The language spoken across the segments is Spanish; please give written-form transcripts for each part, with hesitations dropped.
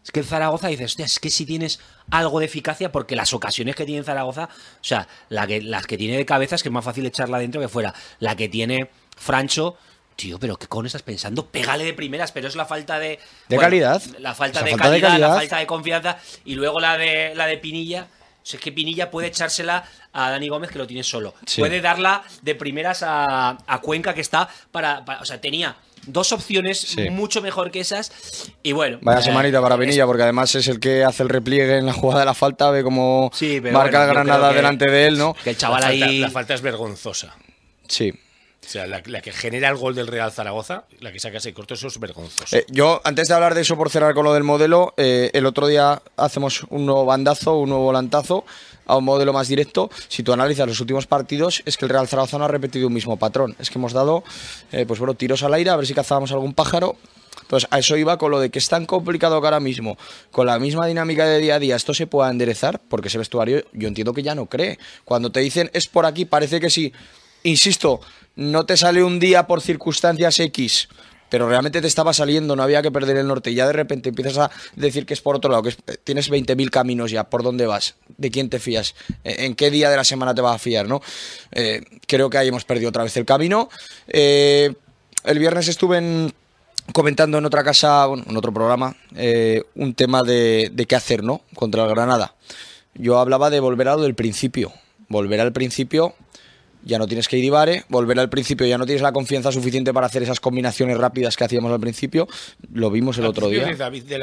Es que el Zaragoza dices, hostia, es que si tienes algo de eficacia, porque las ocasiones que tiene Zaragoza, o sea, las que tiene de cabeza es que es más fácil echarla dentro que fuera. La que tiene Francho, tío, pero ¿qué con estás pensando? Pégale de primeras, pero es la falta de calidad. La falta de calidad, la falta de confianza, y luego la de Pinilla. O sea, es que Pinilla puede echársela a Dani Gómez, que lo tiene solo. Sí. Puede darla de primeras a Cuenca, que está o sea, tenía dos opciones mucho mejor que esas. Y bueno. Vaya semanita para Pinilla, porque además es el que hace el repliegue en la jugada de la falta, ve cómo marca Granada delante de él, ¿no? Que el chaval ahí. La falta es vergonzosa. Sí. O sea, la que genera el gol del Real Zaragoza, la que saca ese corto, eso es vergonzoso. Yo, antes de hablar de eso, por cerrar con lo del modelo, el otro día hacemos un nuevo bandazo, un nuevo volantazo a un modelo más directo. Si tú analizas los últimos partidos, es que el Real Zaragoza no ha repetido un mismo patrón. Es que hemos dado, tiros al aire, a ver si cazábamos algún pájaro. Entonces, a eso iba con lo de que es tan complicado que ahora mismo, con la misma dinámica de día a día, esto se pueda enderezar, porque ese vestuario, yo entiendo que ya no cree. Cuando te dicen, es por aquí, parece que sí. Insisto, no te sale un día por circunstancias X, pero realmente te estaba saliendo, no había que perder el norte, y ya de repente empiezas a decir que es por otro lado, que tienes 20.000 caminos ya, ¿por dónde vas? ¿De quién te fías? ¿En qué día de la semana te vas a fiar, no? Creo que ahí hemos perdido otra vez el camino. El viernes estuve comentando en otra casa, en otro programa, un tema de qué hacer, ¿no? Contra el Granada. Yo hablaba de volver a lo del principio. Volver al principio, ya no tienes que ir Ibare, volver al principio, ya no tienes la confianza suficiente para hacer esas combinaciones rápidas que hacíamos al principio. Lo vimos el otro día.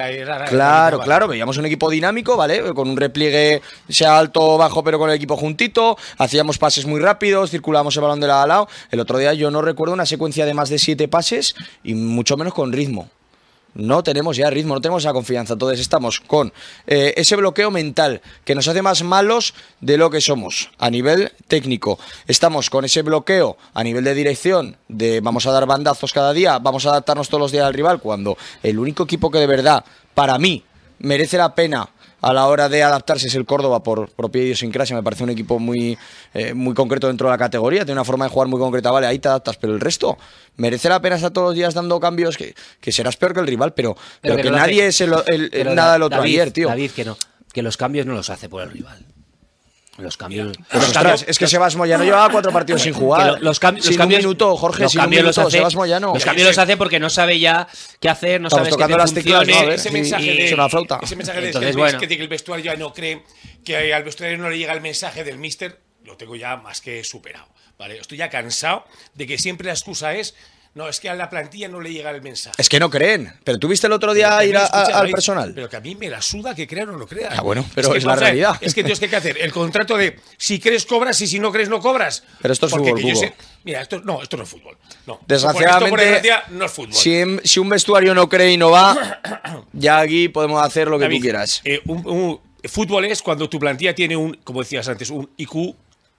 Claro, veíamos un equipo dinámico, ¿vale? Con un repliegue, sea alto o bajo, pero con el equipo juntito. Hacíamos pases muy rápidos, circulábamos el balón de lado a lado. El otro día yo no recuerdo una secuencia de más de 7 pases y mucho menos con ritmo. No tenemos ya ritmo, no tenemos esa confianza. Entonces estamos con ese bloqueo mental que nos hace más malos de lo que somos a nivel técnico. Estamos con ese bloqueo a nivel de dirección, de vamos a dar bandazos cada día, vamos a adaptarnos todos los días al rival, cuando el único equipo que de verdad, para mí, merece la pena a la hora de adaptarse es el Córdoba por propia idiosincrasia. Me parece un equipo muy concreto dentro de la categoría, tiene una forma de jugar muy concreta, vale, ahí te adaptas, pero el resto merece la pena estar todos los días dando cambios, que serás peor que el rival, pero que nadie es nada del otro ayer, tío. David, que los cambios no los hace por el rival. Los cambios. Es que Sebas Moyano llevaba 4 partidos sin jugar. Los cambios, un minuto, Jorge, sin un minuto, Sebas Moyano. Los cambios los hace porque no sabe ya qué hacer, no sabe tocando qué las teclas, ¿no? A ver, ese mensaje de una flauta. Ese mensaje de Entonces, que el vestuario ya no cree, que al vestuario no le llega el mensaje del míster, lo tengo ya más que superado, ¿vale? Estoy ya cansado de que siempre la excusa es: no, es que a la plantilla no le llega el mensaje. Es que no creen. Pero tú viste el otro día ir al personal. Pero que a mí me la suda que crean o no crean. Ah, bueno, pero es la realidad. Es que tienes que hacer el contrato de si crees cobras y si no crees no cobras. Pero esto es fútbol, Hugo. Mira, esto no es fútbol. No. Desgraciadamente, no es fútbol. Si un vestuario no cree y no va, ya aquí podemos hacer lo que David, tú quieras. Fútbol es cuando tu plantilla tiene como decías antes, un IQ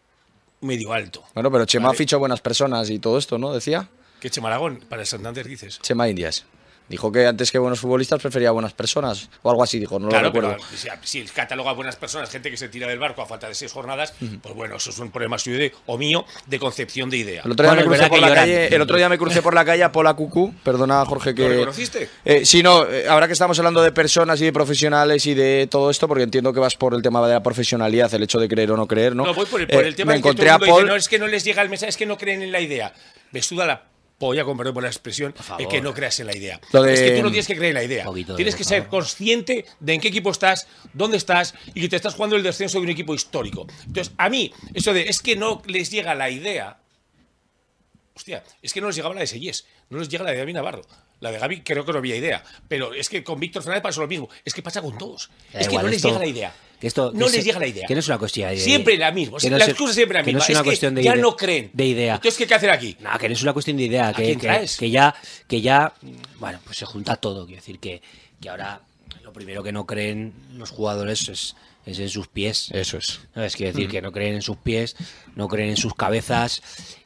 medio alto. Bueno, pero Chema fichó buenas personas y todo esto, ¿no? Decía. ¿Qué Chema Aragón? Para el Santander dices. Chema Indias. Dijo que antes que buenos futbolistas prefería buenas personas. O algo así dijo, no lo recuerdo. Pero si cataloga buenas personas, gente que se tira del barco a falta de 6 jornadas, pues bueno, eso es un problema suyo o mío de concepción de idea. El otro día me crucé por la calle a Pola Cucú. Perdona, Jorge, que... ¿Lo reconociste? Sí, no. Ahora que estamos hablando de personas y de profesionales y de todo esto, porque entiendo que vas por el tema de la profesionalidad, el hecho de creer o no creer, ¿no? No, voy por el tema de que todo el mundo dice, no, es que no les llega el mensaje, es que no creen en la idea. Me suda la polla, con perdón por la expresión, el que no creas en la idea. Es que tú no tienes que creer en la idea. Tienes que ser consciente de en qué equipo estás, dónde estás y que te estás jugando el descenso de un equipo histórico. Entonces, a mí, eso de es que no les llega la idea. Hostia, es que no les llegaba la de Seyés, no les llega la de David Navarro. La de Gaby creo que no había idea. Pero es que con Víctor Fernández pasó lo mismo. Es que pasa con todos. Es que no les llega la idea. No les llega la idea. Que no es una cuestión de... Siempre la misma. La excusa siempre la misma. No es una cuestión de ya no creen. De idea. Entonces, ¿qué hacer aquí? No, que no es una cuestión de idea. Que ya... Bueno, pues se junta todo. Quiero decir que ahora lo primero que no creen los jugadores es en sus pies. Eso es. ¿Sabes? Quiero decir que no creen en sus pies, no creen en sus cabezas.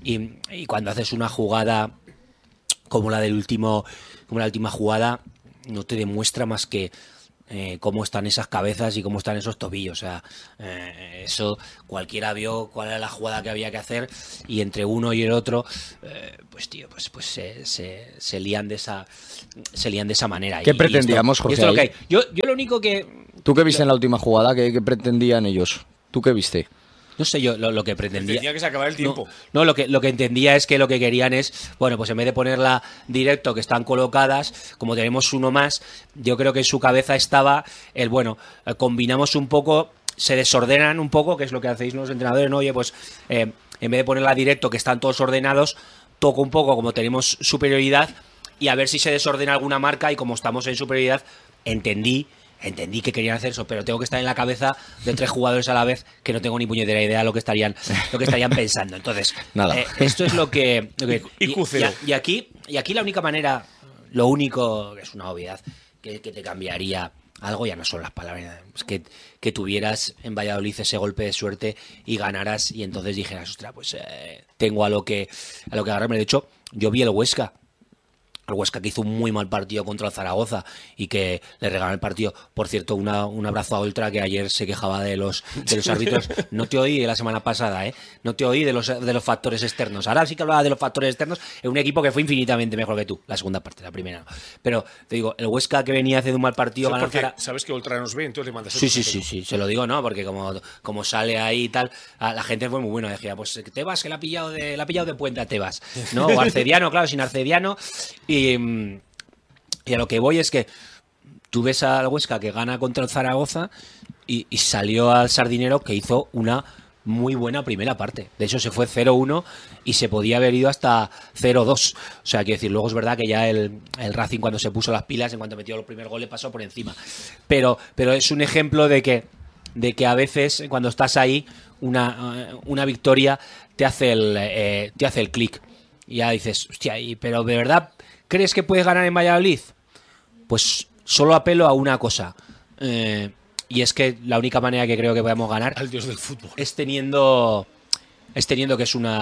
Y cuando haces una jugada como la última jugada, no te demuestra más que cómo están esas cabezas y cómo están esos tobillos. O sea, eso cualquiera vio cuál era la jugada que había que hacer y entre uno y el otro, pues tío, pues se lían de esa manera. ¿Qué pretendíamos, Jorge? Esto es lo que hay. Yo lo único que... ¿Tú qué viste en la última jugada? ¿Qué pretendían ellos? ¿Tú qué viste? No sé yo lo que pretendía. Tenía que se acabara el tiempo. No, lo que entendía es que lo que querían es, bueno, pues en vez de ponerla directo, que están colocadas, como tenemos uno más, yo creo que en su cabeza estaba combinamos un poco, se desordenan un poco, que es lo que hacéis los entrenadores, ¿no? Oye, pues en vez de ponerla directo, que están todos ordenados, toco un poco como tenemos superioridad y a ver si se desordena alguna marca y como estamos en superioridad, entendí que querían hacer eso, pero tengo que estar en la cabeza de 3 jugadores a la vez que no tengo ni puñetera idea de lo que estarían pensando. Entonces, nada. Esto es lo que y aquí la única manera, lo único, que es una obviedad, que te cambiaría algo, ya no son las palabras, es que tuvieras en Valladolid ese golpe de suerte y ganaras y entonces dijeras, ostras, pues tengo a lo que agarrarme. De hecho, yo vi el Huesca que hizo un muy mal partido contra el Zaragoza y que le regaló el partido. Por cierto, un abrazo a Oltra, que ayer se quejaba de los árbitros. No te oí la semana pasada, no te oí de los factores externos. Ahora sí que hablaba de los factores externos en un equipo que fue infinitamente mejor que tú. La segunda parte, la primera no. Pero te digo, el Huesca que venía haciendo un mal partido... ¿Sabes que Oltra nos ve? Entonces le mandas... Sí, se lo digo, ¿no? Porque como sale ahí y tal, la gente fue muy buena. Decía, pues Tebas, que la ha pillado de puente a Tebas, ¿no? O Arcediano, claro, sin Arcediano... Y a lo que voy es que tú ves al Huesca que gana contra el Zaragoza y salió al Sardinero, que hizo una muy buena primera parte. De hecho, se fue 0-1 y se podía haber ido hasta 0-2. O sea, quiero decir, luego es verdad que ya el Racing, cuando se puso las pilas, en cuanto metió el primer gol, le pasó por encima. Pero es un ejemplo de que a veces, cuando estás ahí, una victoria te hace el clic. Y ya dices, hostia, pero de verdad... ¿Crees que puedes ganar en Valladolid? Pues solo apelo a una cosa. Y es que la única manera que creo que podemos ganar... Al dios del fútbol. Es teniendo que es un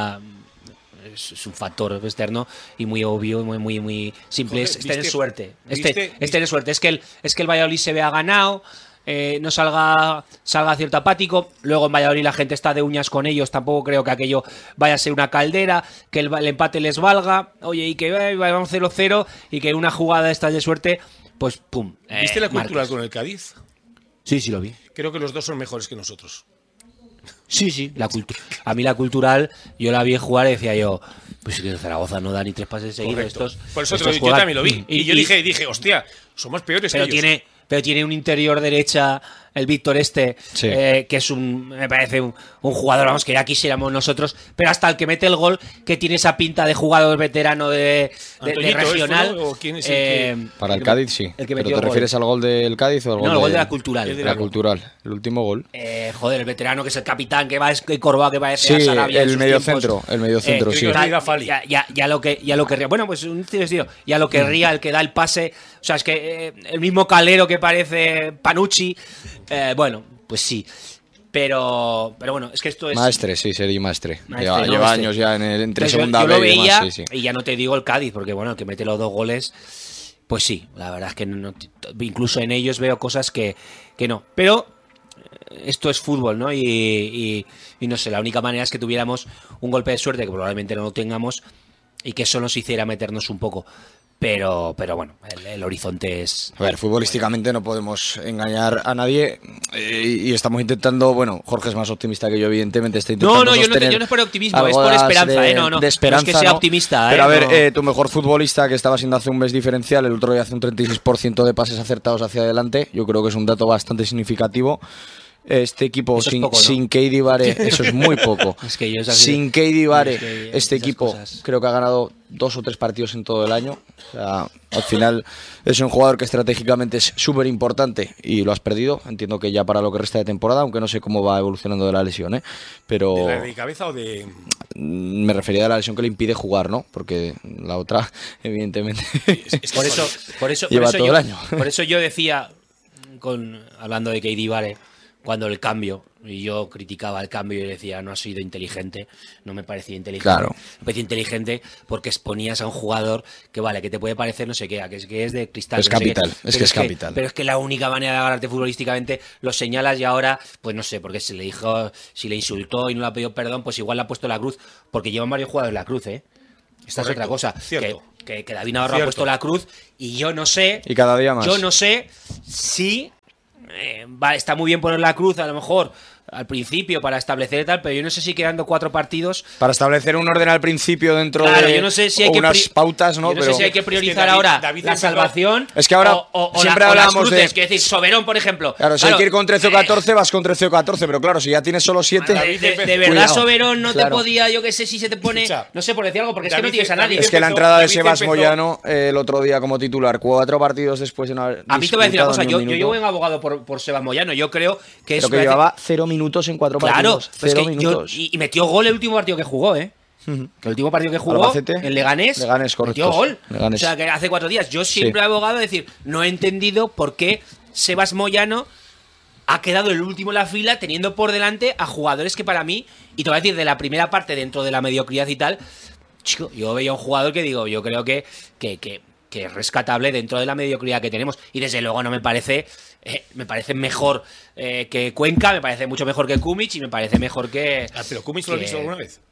factor externo y muy obvio, muy simple. Joder, es tener suerte. Es tener suerte. Es que el Valladolid se vea ganado... no salga cierto apático. Luego en Valladolid la gente está de uñas con ellos. Tampoco creo que aquello vaya a ser una caldera, que el empate les valga. Oye, y que vamos 0-0 y que una jugada esta de suerte, pues pum. ¿Viste la cultural con el Cádiz? Sí, lo vi. Creo que los dos son mejores que nosotros. Sí. A mí la cultural, yo la vi jugar y decía yo, pues que el Zaragoza no da ni 3 pases seguidos. Estos, por eso yo también lo vi. Y yo dije, hostia, somos peores que ellos. Pero tiene un interior derecha, el Víctor sí. Que es me parece un jugador, vamos, que ya quisiéramos nosotros, pero hasta el que mete el gol, que tiene esa pinta de jugador veterano de regional. ¿O quién es el Para el Cádiz, sí. ¿Pero te refieres al gol del Cádiz o al gol el gol de la cultural? De la cultural, el último gol. Joder, el veterano que es el capitán, que va encorvado, que va a sí, el medio centro, sí. Ya lo que bueno, pues un tío, ya lo que ría el que da el pase, o sea, es que el mismo Calero que parece Panucci, bueno, pues sí. Pero bueno, es que esto es... Maestre, sí, Sergi Maestre. Lleva años ya entre segunda B y demás. Sí. Y ya no te digo el Cádiz, porque bueno, el que mete los 2 goles, pues sí, la verdad es que incluso en ellos veo cosas que no. Pero esto es fútbol, ¿no? Y no sé, la única manera es que tuviéramos un golpe de suerte, que probablemente no lo tengamos, y que eso nos hiciera meternos un poco. Pero bueno, el horizonte es... A ver, futbolísticamente no podemos engañar a nadie y estamos intentando... Bueno, Jorge es más optimista que yo, evidentemente. Está intentando yo no es por optimismo, es por esperanza. De esperanza, no es que sea optimista. Pero a ver, tu mejor futbolista, que estaba siendo hace un mes diferencial, el otro día hace un 36% de pases acertados hacia adelante. Yo creo que es un dato bastante significativo. Este equipo sin Keidi Vare, eso es muy poco. Sin Keidi Vare, este equipo creo que ha ganado 2 o 3 partidos en todo el año. O sea, al final es un jugador que estratégicamente es súper importante y lo has perdido. Entiendo que ya para lo que resta de temporada, aunque no sé cómo va evolucionando de la lesión, pero... ¿De la de cabeza o de...? Me refería a la lesión que le impide jugar, ¿no? Porque la otra, evidentemente, por eso lleva todo el año. Por eso yo decía, hablando de Keidi Vare, cuando el cambio, y yo criticaba el cambio y decía, no ha sido inteligente, no me parecía inteligente. Claro. Me parecía inteligente porque exponías a un jugador que vale, que te puede parecer no sé qué, que es de cristal. Es capital, es capital. Pero es que la única manera de agarrarte futbolísticamente lo señalas y ahora, pues no sé, porque se le dijo, si le insultó y no le ha pedido perdón, pues igual le ha puesto la cruz, porque llevan varios jugadores la cruz, ¿eh? Esta Correcto, es otra cosa. Cierto. Que David Navarro ha puesto la cruz y yo no sé. Y cada día más. Yo no sé si está muy bien poner la cruz, a lo mejor al principio para establecer tal, pero yo no sé si quedando 4 partidos para establecer un orden al principio dentro de yo no sé si hay unas pautas, ¿no? Yo no sé si hay que priorizar ahora la salvación. Es que ahora o siempre hablamos de. Es decir, Soberón, por ejemplo. Claro, si hay que ir con 13 o 14, vas con 13 o 14, pero claro, si ya tienes solo 7. De verdad, Soberón no te podía, yo que sé, si se te pone. No sé, por decir algo, porque es que no tienes a nadie. Es que la entrada de Sebas Moyano el otro día como titular, 4 partidos después de haber. A mí te voy a decir una cosa, yo llevo en abogado por Sebas Moyano, yo creo que es. Pero que llevaba 0 minutos en 4 partidos. Claro, pues y metió gol el último partido que jugó, ¿eh? Que el último partido que jugó Albacete, en Leganés correcto. metió gol. Leganés. O sea, que hace 4 días. Yo siempre he abogado de decir, no he entendido por qué Sebas Moyano ha quedado el último en la fila teniendo por delante a jugadores que para mí, y te voy a decir de la primera parte dentro de la mediocridad y tal, chico, yo veía un jugador que digo, yo creo que es rescatable dentro de la mediocridad que tenemos. Y desde luego no me parece mejor que Cuenca, me parece mucho mejor que Kumic y me parece mejor que. ¿Pero Kumic lo has visto alguna vez?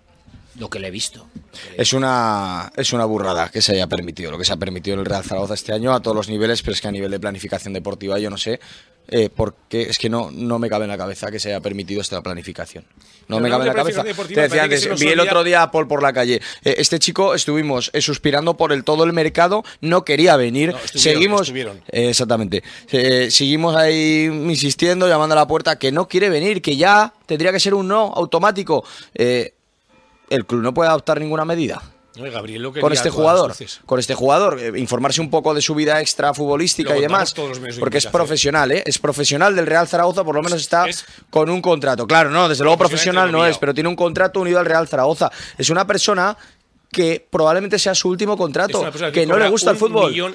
Lo que le he visto. Es una burrada que se haya permitido, lo que se ha permitido en el Real Zaragoza este año a todos los niveles, pero es que a nivel de planificación deportiva yo no sé, porque es que no me cabe en la cabeza que se haya permitido esta planificación. No me cabe en la cabeza. Te decía antes, vi el otro día a Paul por la calle. Este chico estuvimos suspirando por todo el mercado, no quería venir. Estuvieron. Exactamente. Seguimos ahí insistiendo, llamando a la puerta, que no quiere venir, que ya tendría que ser un no automático. El club no puede adoptar ninguna medida. Gabriel con este jugador, informarse un poco de su vida extra futbolística y demás, porque es profesional, es profesional del Real Zaragoza, por lo menos está con un contrato. Claro, no, desde luego profesional no es, pero tiene un contrato unido al Real Zaragoza. Es una persona que probablemente sea su último contrato, que no le gusta el fútbol,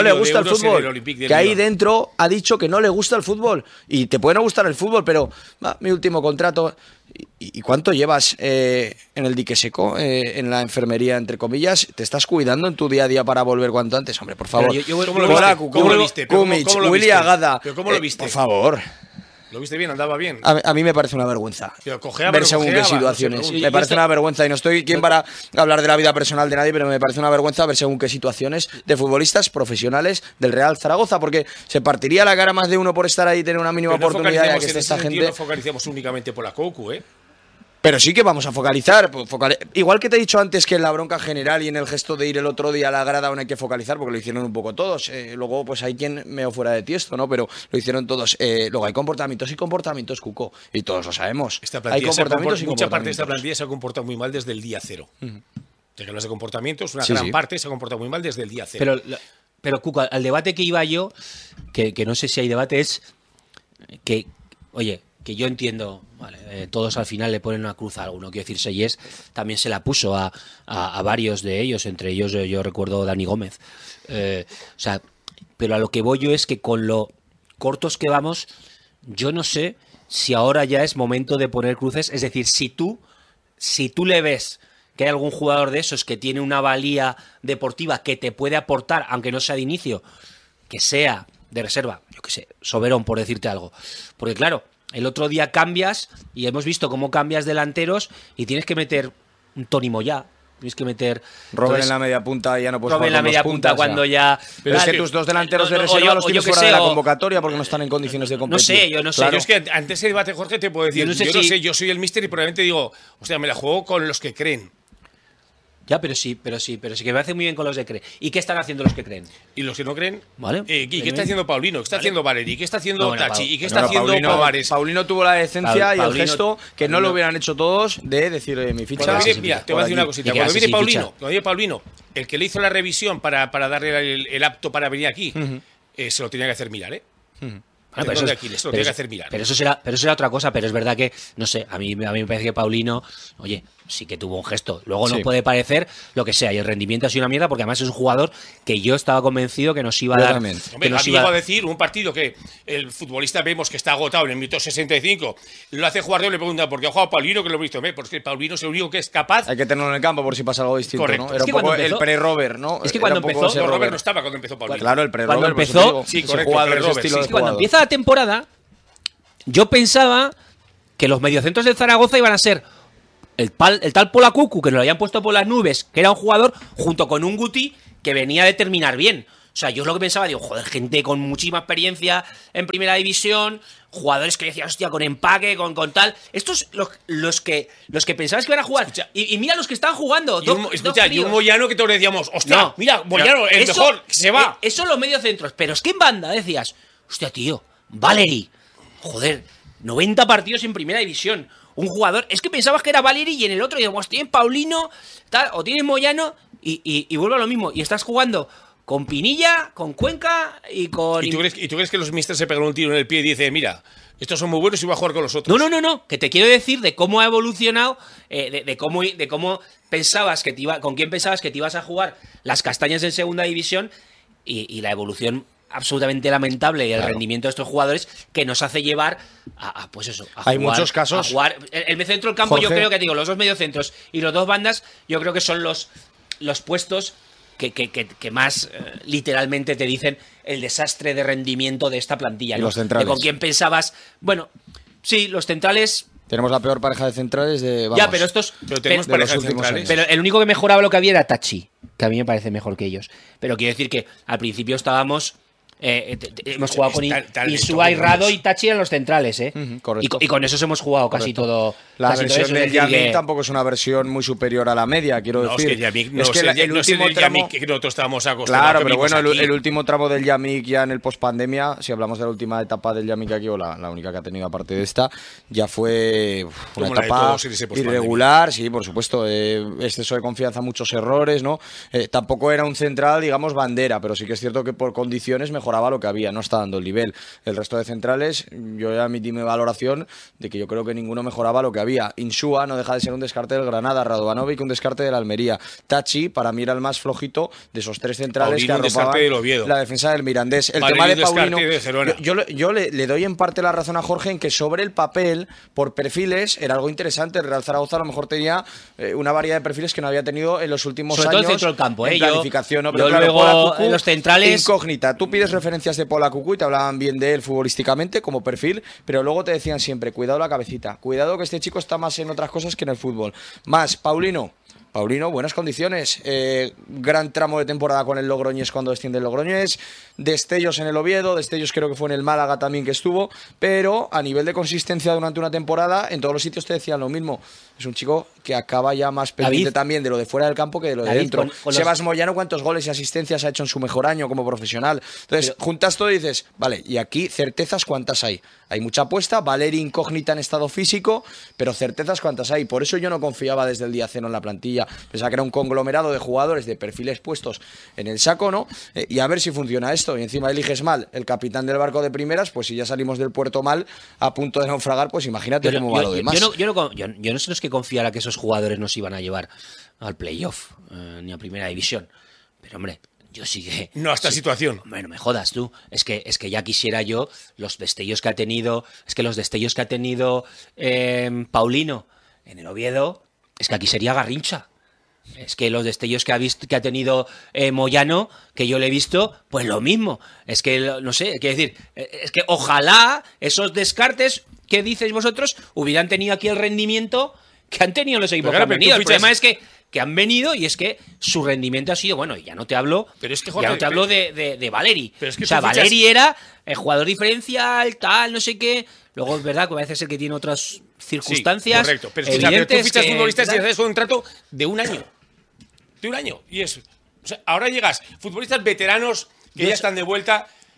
que ahí dentro ha dicho que no le gusta el fútbol, y te puede no gustar el fútbol, pero mi último contrato. ¿Y cuánto llevas en el dique seco, en la enfermería, entre comillas? ¿Te estás cuidando en tu día a día para volver cuanto antes? Hombre, por favor. ¿Cómo lo viste? Willy Agada. ¿Pero cómo lo viste? Por favor. ¿Lo viste bien? ¿Andaba bien? A mí me parece una vergüenza ver según qué situaciones. Me parece una vergüenza, y no estoy quien para hablar de la vida personal de nadie, pero me parece una vergüenza ver según qué situaciones de futbolistas profesionales del Real Zaragoza, porque se partiría la cara más de uno por estar ahí y tener una mínima oportunidad, ya que esta gente. No focalicemos únicamente por la Cocu, Pero sí que vamos a focalizar. Igual que te he dicho antes que en la bronca general y en el gesto de ir el otro día a la grada aún hay que focalizar, porque lo hicieron un poco todos. Luego pues hay quien meo fuera de tiesto, ¿no? Pero lo hicieron todos. Luego hay comportamientos y comportamientos, Cuco. Y todos lo sabemos. Hay comportamientos y mucha parte de esta plantilla se ha comportado muy mal desde el día 0. De que hablas de comportamientos, una gran parte se ha comportado muy mal desde el día 0. Pero Cuco, al debate que iba yo, que no sé si hay debate, es que, oye, que yo entiendo, vale, todos al final le ponen una cruz a alguno. Quiero decir, Seyés también se la puso a varios de ellos, entre ellos yo recuerdo Dani Gómez. Pero a lo que voy yo es que con lo cortos que vamos, yo no sé si ahora ya es momento de poner cruces. Es decir, si tú le ves que hay algún jugador de esos que tiene una valía deportiva que te puede aportar, aunque no sea de inicio, que sea de reserva, yo qué sé, Soberón, por decirte algo. Porque claro, el otro día cambias y hemos visto cómo cambias delanteros y tienes que meter un Toni Moyá, tienes que meter Robben en la media punta y ya no puedes jugar en la media punta cuando ya. Pero es que tus dos delanteros de reserva los tienes fuera de la convocatoria porque no están en condiciones de competir. Yo no sé. Claro. Es que ante ese debate, Jorge, te puedo decir, yo no sé, yo soy el míster y probablemente digo, o sea, me la juego con los que creen. Ya, pero sí que me hace muy bien con los que creen. ¿Y qué están haciendo los que creen? ¿Y los que no creen? ¿Vale? ¿Y qué está haciendo Paulino? ¿Qué está haciendo Valeri? ¿Qué está haciendo Tachi? ¿Y qué está haciendo Pavares? Paulino tuvo la decencia y el gesto que no lo hubieran hecho todos de decir mi ficha. Mira, te voy a decir una cosita. Cuando viene Paulino, el que le hizo la revisión para darle el apto para venir aquí, se lo tenía que hacer mirar, Pero eso será otra cosa, pero es verdad que, no sé, a mí me parece que Paulino, oye, sí que tuvo un gesto. Luego nos puede parecer lo que sea, y el rendimiento ha sido una mierda, porque además es un jugador que yo estaba convencido que nos iba a dar. Hombre, iba a decir un partido que el futbolista vemos que está agotado en el minuto 65, lo hace jugar, le pregunta ¿por qué ha jugado Paulino? Que lo he visto, porque Paulino es el único que es capaz. Hay que tenerlo en el campo por si pasa algo distinto. Correcto. ¿no? Era un poco el pre-Robert, ¿no? Es que cuando empezó. No, Robert no estaba cuando empezó Paulino. Claro, el pre-Robert. Cuando empezó. Sí, correcto. Es que cuando empieza la temporada, yo pensaba que los mediocentros del Zaragoza iban a ser el tal Polacucu, que nos lo habían puesto por las nubes, que era un jugador, junto con un Guti, que venía de terminar bien. O sea, yo es lo que pensaba, digo, joder, gente con muchísima experiencia en primera división, jugadores que decían, hostia, con empaque, con tal. Estos los que pensabas que iban a jugar. Escucha, y mira los que están jugando. Y un Moyano que todos decíamos, hostia, no, mira, Moyano, el mejor, se va. Eso son los mediocentros. Pero es que en banda decías, hostia, tío, Valeri, joder, 90 partidos en primera división. Un jugador, es que pensabas que era Valeri y en el otro, digamos, tienes Paulino, tal, o tienes Moyano, y vuelve a lo mismo. Y estás jugando con Pinilla, con Cuenca y con. ¿Y tú crees que los misters se pegan un tiro en el pie y dicen, mira, estos son muy buenos y voy a jugar con los otros? No. Que te quiero decir de cómo ha evolucionado, de cómo pensabas que con quién pensabas que te ibas a jugar las castañas en segunda división y la evolución absolutamente lamentable y el rendimiento de estos jugadores que nos hace llevar pues eso, a hay jugar, muchos casos. A jugar. El centro del campo, Jorge, yo creo que los dos mediocentros y los dos bandas, yo creo que son los puestos que más literalmente te dicen el desastre de rendimiento de esta plantilla, ¿no? Los centrales. De con quién pensabas. Bueno, sí, los centrales. Tenemos la peor pareja de centrales de. Vamos, ya, pero estos. Pero tenemos pareja de centrales. Pero el único que mejoraba lo que había era Tachi, que a mí me parece mejor que ellos. Pero quiero decir que al principio estábamos. Hemos jugado con Insúa, Rado y Tachi en los centrales, correcto. Y con esos hemos jugado casi todo. La versión del Yamik tampoco es una versión muy superior a la media, quiero decir. Es que el último tramo que nosotros estábamos acostumbrados. Claro, pero bueno, el último tramo del Yamik ya en el post-pandemia, si hablamos de la última etapa del Yamik aquí, o la única que ha tenido aparte de esta, ya fue una etapa irregular, sí, por supuesto, exceso de confianza, muchos errores, ¿no? Tampoco era un central, digamos, bandera, pero sí que es cierto que por condiciones mejoraba lo que había, no está dando el nivel. El resto de centrales, yo ya emití mi valoración de que yo creo que ninguno mejoraba lo que había. Insúa no deja de ser un descarte del Granada, Radovanovic un descarte del Almería, Tachi para mí era el más flojito de esos tres centrales Paulino, que arropaban la defensa del Mirandés. El tema de Paulino, yo le doy en parte la razón a Jorge en que sobre el papel, por perfiles, era algo interesante. El Real Zaragoza a lo mejor tenía una variedad de perfiles que no había tenido en los últimos sobre años. Todo el centro del campo, en planificación, ¿no? Pero claro, luego en los centrales incógnita. Tú pides referencias de Polacucu y te hablaban bien de él futbolísticamente como perfil, pero luego te decían siempre, cuidado la cabecita, cuidado que este chico está más en otras cosas que en el fútbol. Más, Paulino, buenas condiciones, gran tramo de temporada con el Logroñés cuando desciende el Logroñés, destellos en el Oviedo, destellos creo que fue en el Málaga también que estuvo, pero a nivel de consistencia durante una temporada, en todos los sitios te decían lo mismo. Es un chico que acaba ya más pendiente también de lo de fuera del campo que de lo de dentro. Sebas Moyano, ¿cuántos goles y asistencias ha hecho en su mejor año como profesional? Entonces, juntas todo y dices, vale, y aquí certezas cuántas hay. Hay mucha apuesta, Valeri incógnita en estado físico, pero certezas cuántas hay. Por eso yo no confiaba desde el día cero en la plantilla. Pensaba que era un conglomerado de jugadores de perfiles puestos en el saco, ¿no? Y a ver si funciona esto. Y encima eliges mal el capitán del barco de primeras, pues si ya salimos del puerto mal, a punto de naufragar, pues imagínate cómo va lo demás. Yo no sé los que confiara que esos jugadores nos iban a llevar al playoff, ni a primera división. Pero hombre, yo sí que... No a esta situación. Hombre, no me jodas tú. Es que ya quisiera yo los destellos que ha tenido... Es que los destellos que ha tenido Paulino en el Oviedo, es que aquí sería Garrincha. Es que los destellos que ha tenido Moyano, que yo le he visto, pues lo mismo. Es que, no sé, quiero decir, es que ojalá esos descartes que dices vosotros hubieran tenido aquí el rendimiento que han tenido los equipos que han venido. El problema es que han venido y es que su rendimiento ha sido, bueno, y ya no te hablo, pero es que, Jorge, ya no te hablo de Valeri. Pero es que o sea, Valeri era el jugador diferencial, tal, no sé qué. Luego es verdad que a veces el que tiene otras circunstancias. Sí, correcto. Pero tú fichas futbolistas y haces un contrato de un año. De un año. Y eso. O sea, ahora llegas, futbolistas veteranos que ya están de vuelta.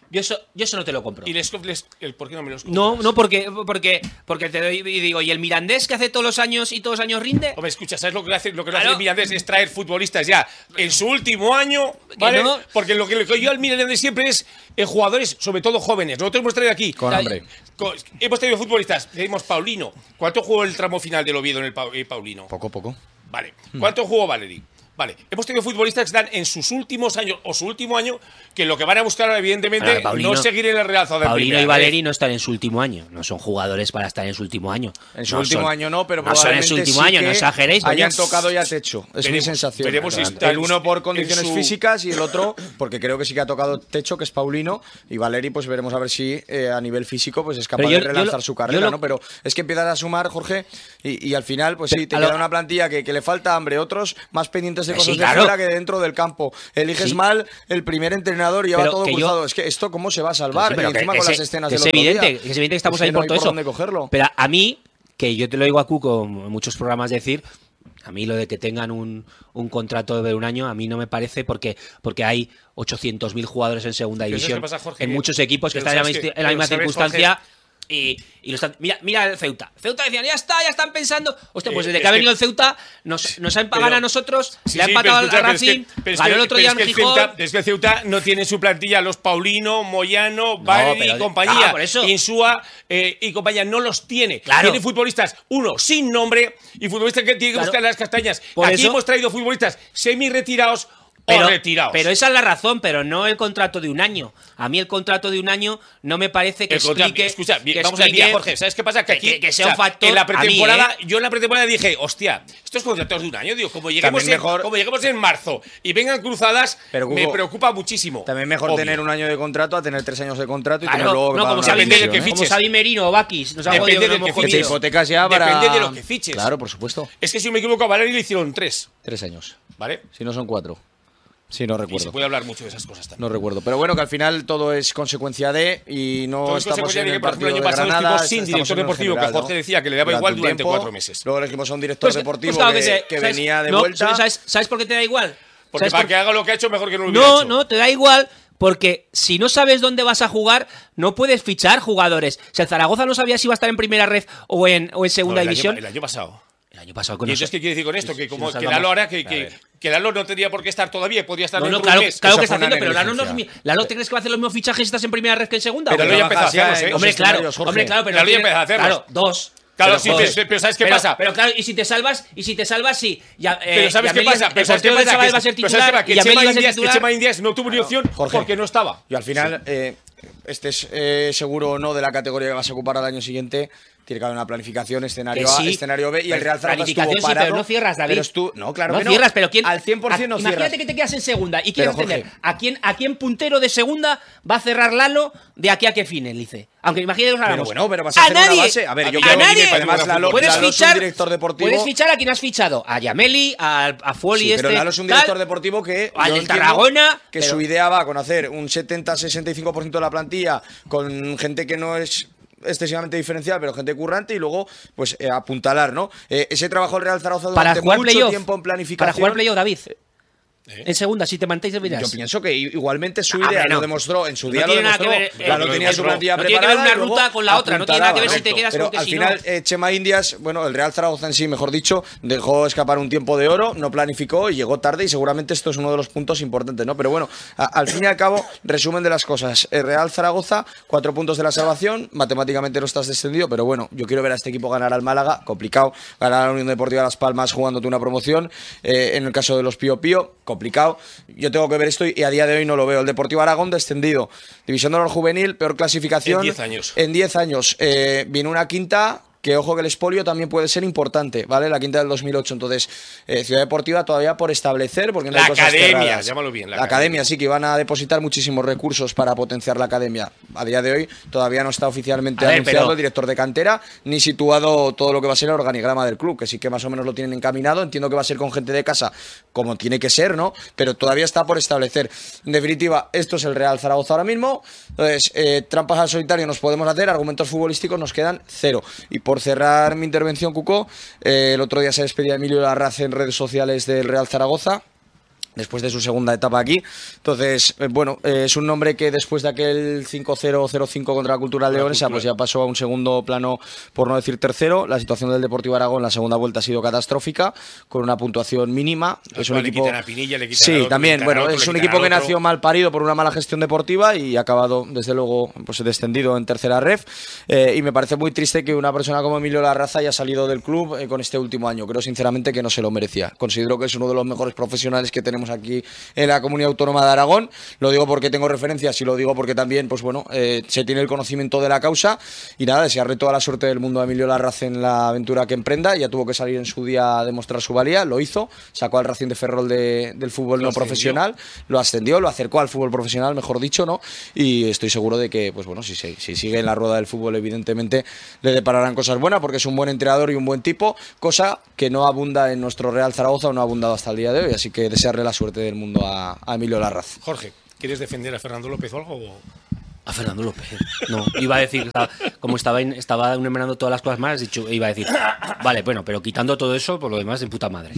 Yo eso no te lo compro. ¿Y por qué no me los compras? No, porque te doy y digo, ¿y el Mirandés que hace todos los años y todos los años rinde? Hombre, escucha, ¿sabes lo que hace? Lo que hace el Mirandés es traer futbolistas ya en su último año, ¿vale? No. Porque lo que yo al Mirandés siempre es jugadores, sobre todo jóvenes. Nosotros hemos traído aquí. Con hambre. Hemos traído futbolistas. Tenemos Paulino. ¿Cuánto jugó el tramo final del Oviedo en el Paulino? Poco. Vale. ¿Cuánto jugó Valeri? Vale, hemos tenido futbolistas que están en sus últimos años o su último año, que lo que van a buscar, evidentemente, Paulino, no seguir en el Real Zaragoza. Paulino y Valeri no están en su último año, no son jugadores para estar en su último año. En su último año no, pero no son en su último año, no exageréis. Hayan tocado ya techo, es mi sensación. Veremos si el uno por condiciones físicas y el otro, porque creo que sí que ha tocado techo, que es Paulino, y Valeri, pues veremos a ver si a nivel físico pues es capaz de relanzar su carrera, ¿no? Pero es que empiezas a sumar, Jorge, y al final, pues sí, te queda una plantilla que le falta hambre, otros más pendientes de cosas de fuera que dentro del campo. Eliges mal el primer entrenador y ya va todo cruzado. Es que esto, ¿cómo se va a salvar? Y encima con las escenas del otro día. Es evidente que estamos ahí por todo eso. Pero a mí, que yo te lo digo a Cuco en muchos programas decir, a mí lo de que tengan un contrato de un año, a mí no me parece porque hay 800.000 jugadores en segunda división, pasa, Jorge, en muchos equipos que están en la misma circunstancia. Jorge. Y lo están, mira el Ceuta. Ceuta decían, ya están pensando. Hostia, pues desde que ha venido el Ceuta, nos ha empatado a nosotros, le ha empatado al Racing, ganó el otro día en Gijón. Es que el Ceuta no tiene su plantilla los Paulino, Moyano, Valeri y compañía. Insúa y compañía no los tiene. Claro. Tiene futbolistas, uno sin nombre y futbolistas que tienen que buscar las castañas. Aquí hemos traído futbolistas semi-retirados. Pero esa es la razón, pero no el contrato de un año. A mí el contrato de un año no me parece que explique... Escucha, vamos a decir, Jorge, ¿sabes qué pasa? Que aquí que sea un factor... En la pretemporada, yo en la pretemporada dije, hostia, estos contratos de un año, digo, como lleguemos en marzo y vengan cruzadas, me preocupa muchísimo. También mejor tener un año de contrato a tener 3 años de contrato y tener luego... No, como Xavi Merino o Bakis. Depende de lo que fiches. Hipotecas ya para... Depende de lo que fiches. Claro, por supuesto. Es que si me equivoco, a Valeri le hicieron 3. 3 años. ¿Vale? Si no son 4. Sí, no recuerdo. Y se puede hablar mucho de esas cosas también. No recuerdo. Pero bueno, que al final todo es consecuencia de y no todo estamos en el por ejemplo, el año pasado estuvimos sin director deportivo, que Jorge decía que le daba igual durante 4 meses. Luego elegimos a un director deportivo que venía de vuelta. ¿Sabes por qué te da igual? Porque para que haga lo que ha hecho, mejor que no lo hubiera hecho. No, te da igual. Porque si no sabes dónde vas a jugar, no puedes fichar jugadores. Si el Zaragoza no sabía si iba a estar en primera red o en segunda división. El año pasado. ¿Y entonces qué quiere decir con esto? Que como que Lalo ahora que Lalo no tendría por qué estar todavía, podría estar dentro de un mes. Claro que está haciendo, pero Lalo, ¿te crees que va a hacer los mismos fichajes si estás en primera red que en segunda? Pero Lalo ya empezó a hacerlos, ¿eh? Hombre, claro, pero Lalo ya empezó a hacerlos. Claro, 2. Claro, sí, pero ¿sabes qué pasa? Pero claro, y si te salvas, sí. Pero ¿sabes qué pasa? El portero de Chaval va a ser titular. Que Chema Indias no tuvo ni opción porque no estaba. Y al final, estés seguro o no de la categoría que vas a ocupar al año siguiente, tiene que haber una planificación, escenario A, escenario B, y el Real Zaragoza estuvo parado. Pero no cierras, David. No, claro no que no. Cierras, pero ¿quién, al 100% no cierras. Imagínate que te quedas en segunda y quieres entender a quién puntero de segunda va a cerrar Lalo de aquí a que finalice. Aunque imagínate que pero bueno, pero vas a hacer una base. A ver, yo creo que además Lalo es un director deportivo. Puedes fichar a quien has fichado. A Yameli, a Fuoli, pero Lalo es un director deportivo que al Tarragona, que su idea va con hacer un 70-65% de la plantilla con gente que no es excesivamente diferencial, pero gente currante, y luego pues apuntalar, ¿no? Ese trabajo del Real Zaragoza durante mucho tiempo en planificación. Para jugar playoff, David. En segunda, si te mantéis, miras. Yo pienso que igualmente su idea lo demostró, en su día lo demostró. Lo tenía su plantilla preparada. No tiene que ver una ruta con la otra, no tiene nada que ver si te quedas con que si no. Pero al final, Chema Indias, bueno, el Real Zaragoza en sí, mejor dicho, dejó escapar un tiempo de oro, no planificó y llegó tarde, y seguramente esto es uno de los puntos importantes, ¿no? Pero bueno, al fin y al cabo, resumen de las cosas. El Real Zaragoza, 4 puntos de la salvación, matemáticamente no estás descendido, pero bueno, yo quiero ver a este equipo ganar al Málaga, complicado, ganar a la Unión Deportiva Las Palmas jugándote una promoción, en el caso de los Pío Pío, complicado. Yo tengo que ver esto y a día de hoy no lo veo. El Deportivo Aragón descendido. División de honor juvenil, peor clasificación. En 10 años. En 10 años. Viene una quinta, que ojo que el expolio también puede ser importante, ¿vale? La quinta del 2008. Entonces, Ciudad Deportiva todavía por establecer, porque no hay cosas cerradas. La academia, llámalo bien. La academia, sí, que iban a depositar muchísimos recursos para potenciar la academia. A día de hoy todavía no está oficialmente anunciado el director de cantera, ni situado todo lo que va a ser el organigrama del club, que sí que más o menos lo tienen encaminado. Entiendo que va a ser con gente de casa, como tiene que ser, ¿no? Pero todavía está por establecer. En definitiva, esto es el Real Zaragoza ahora mismo. Entonces, trampas al solitario nos podemos hacer, argumentos futbolísticos nos quedan 0. Y por cerrar mi intervención, Cuco, el otro día se despedía Emilio Larraz en redes sociales del Real Zaragoza. después de su segunda etapa aquí. Entonces, bueno, es un nombre que después de aquel 5-0-0-5 contra la Cultural Leonesa, pues ya pasó a un segundo plano, por no decir tercero. La situación del Deportivo Aragón, la segunda vuelta ha sido catastrófica, con una puntuación mínima. Es un equipo... a Pinilla, le sí, otro, también, bueno, es un equipo que nació mal parido por una mala gestión deportiva y ha acabado, desde luego, pues descendido en tercera ref. Y me parece muy triste que una persona como Emilio Larraza haya salido del club con este último año. Creo sinceramente que no se lo merecía. Considero que es uno de los mejores profesionales que tenemos aquí en la Comunidad Autónoma de Aragón. Lo digo porque tengo referencias y lo digo porque también, pues bueno, se tiene el conocimiento de la causa. Y nada, desearle toda la suerte del mundo a Emilio Larraz en la aventura que emprenda. Ya tuvo que salir en su día a demostrar su valía, lo hizo, sacó al Racing de Ferrol del fútbol no profesional, lo ascendió, lo acercó al fútbol profesional, mejor dicho, ¿no? Y estoy seguro de que, pues bueno, si sigue en la rueda del fútbol, evidentemente le depararán cosas buenas, porque es un buen entrenador y un buen tipo, cosa que no abunda en nuestro Real Zaragoza o no ha abundado hasta el día de hoy. Así que desearle la suerte del mundo a Emilio Larraz. Jorge, ¿quieres defender a Fernando López o algo? A Fernando López. No, iba a decir, como estaba enumerando todas las cosas más, iba a decir, vale, bueno, pero quitando todo eso, por lo demás, de puta madre.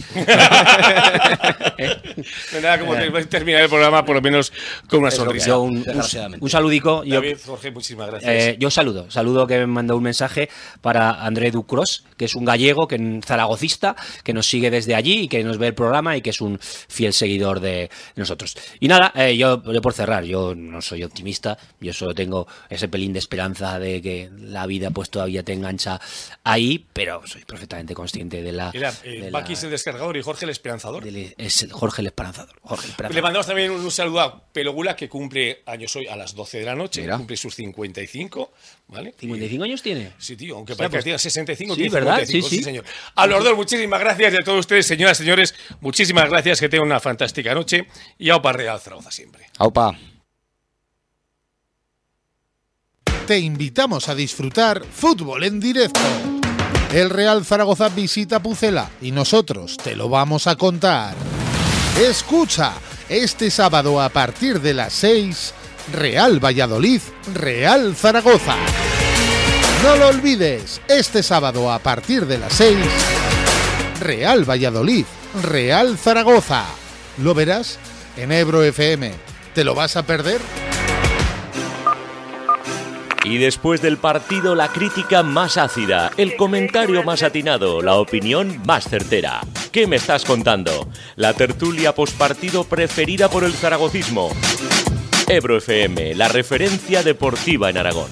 Nada, como terminar el programa, por lo menos con una sonrisa. Un saludico. David, Jorge, muchísimas gracias. Yo saludo que me mandó un mensaje para André Ducros, que es un gallego, que es zaragocista, que nos sigue desde allí y que nos ve el programa y que es un fiel seguidor de nosotros. Y nada, yo por cerrar, yo no soy optimista, yo solo tengo ese pelín de esperanza de que la vida pues todavía te engancha ahí, pero soy perfectamente consciente de la... Baki es el descargador y Jorge el esperanzador. Es Jorge el esperanzador. Le mandamos también un saludo a Pelogula, que cumple años hoy a las 12 de la noche. Mira. Cumple sus 55, ¿vale? ¿55 años tiene? Sí, tío, aunque parezca que tenga 65, sí, tiene ¿verdad? 55, Sí, señor. A los dos, muchísimas gracias, y a todos ustedes, señoras y señores, muchísimas gracias, que tengan una fantástica noche, y aupa Real Zaragoza siempre. Aupa. Te invitamos a disfrutar fútbol en directo. El Real Zaragoza visita Pucela y nosotros te lo vamos a contar. Escucha, este sábado a partir de las 6, Real Valladolid, Real Zaragoza. No lo olvides, este sábado a partir de las 6, Real Valladolid, Real Zaragoza. Lo verás en Ebro FM. ¿Te lo vas a perder? Y después del partido, la crítica más ácida, el comentario más atinado, la opinión más certera. ¿Qué me estás contando? La tertulia postpartido preferida por el zaragocismo. Ebro FM, la referencia deportiva en Aragón.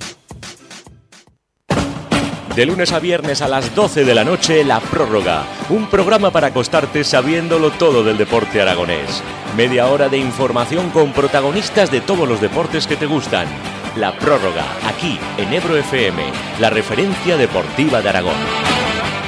De lunes a viernes a las 12 de la noche, La Prórroga. Un programa para acostarte sabiéndolo todo del deporte aragonés. Media hora de información con protagonistas de todos los deportes que te gustan. La Prórroga, aquí en Ebro FM, la referencia deportiva de Aragón.